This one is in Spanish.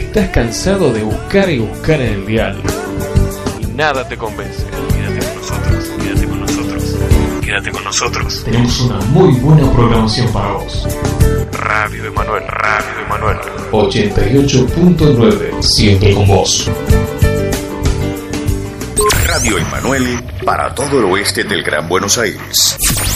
Estás cansado de buscar y buscar en el dial y nada te convence. Quédate con nosotros, quédate con nosotros, quédate con nosotros. Tenemos una muy buena programación para vos. Radio Emanuel, Radio Emanuel 88.9, siempre con vos. Radio Emanuel para todo el oeste del Gran Buenos Aires.